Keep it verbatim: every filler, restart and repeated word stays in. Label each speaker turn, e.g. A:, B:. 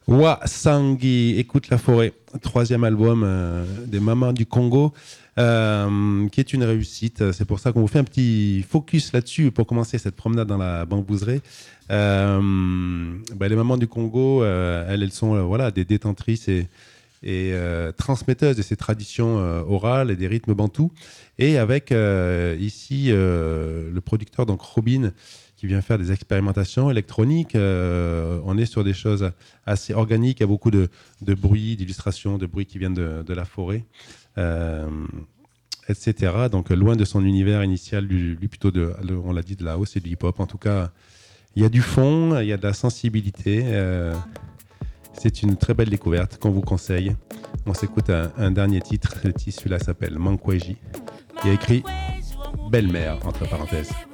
A: Wasangi, écoute la forêt, troisième album euh, des Mamans du Congo, euh, qui est une réussite. C'est pour ça qu'on vous fait un petit focus là-dessus pour commencer cette promenade dans la bambouseraie. Euh, bah, les Mamans du Congo, euh, elles, elles sont euh, voilà, des détentrices et, et euh, transmetteuses de ces traditions euh, orales et des rythmes bantous. Et avec euh, ici euh, le producteur, donc Robin, qui vient faire des expérimentations électroniques. Euh, on est sur des choses assez organiques. Il y a beaucoup de, de bruits, d'illustrations, de bruits qui viennent de, de la forêt, euh, et cetera. Donc, loin de son univers initial, lui, lui plutôt, de, on l'a dit, de la house et du hip-hop. En tout cas, il y a du fond, il y a de la sensibilité. Euh, c'est une très belle découverte qu'on vous conseille. On s'écoute un, un dernier titre. Le titre, celui-là s'appelle Mankweji. Il y a écrit Belle-mère, entre parenthèses.